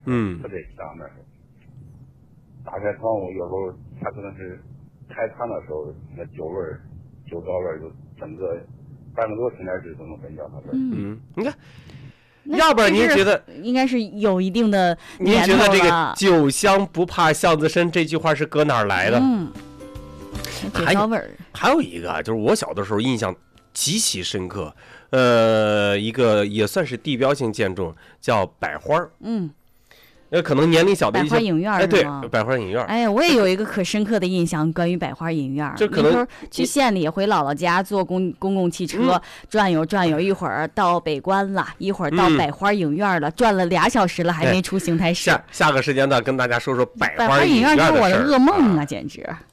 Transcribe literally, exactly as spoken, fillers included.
嗯， 特别香那时候。打开窗户，有时候它可能是开餐的时候，那酒味儿、酒糟味儿就整个半个多寝台纸都能闻到它味儿。 嗯，你看。要不然您觉得应该是有一定的您觉得这个酒香不怕巷子深这句话是搁哪儿来的？ 嗯，酒糟味儿。 还有一个就是我小的时候印象极其深刻，呃，一个也算是地标性建筑叫百花。 嗯。 呃，可能年龄小的一些百花影院哎，对，百花影院。 哎，我也有一个可深刻的印象，关于百花影院。 就可能去县里回姥姥家坐公公共汽车、嗯、转悠转悠，一会儿到北关了，一会儿到百花影院了，嗯、转了俩小时了，还没出邢台市。 下下个时间段跟大家说说百花影院的事儿。 是我的噩梦啊，简直。